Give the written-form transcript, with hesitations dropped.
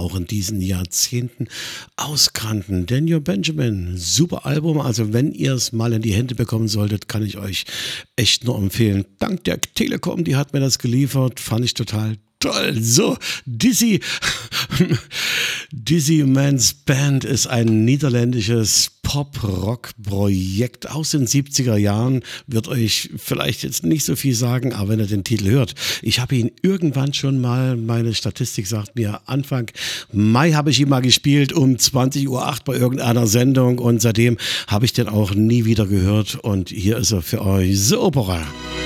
auch in diesen Jahrzehnten auskannten. Daniel Benjamin, super Album. Also wenn ihr es mal in die Hände bekommen solltet, kann ich euch echt nur empfehlen. Dank der Telekom, die hat mir das geliefert, fand ich total toll. So, Dizzy Man's Band ist ein niederländisches Pop-Rock-Projekt aus den 70er Jahren. Wird euch vielleicht jetzt nicht so viel sagen, aber wenn ihr den Titel hört. Ich habe ihn irgendwann schon mal, meine Statistik sagt mir, Anfang Mai habe ich ihn mal gespielt um 20:08 Uhr bei irgendeiner Sendung und seitdem habe ich den auch nie wieder gehört und hier ist er für euch. So, Opera.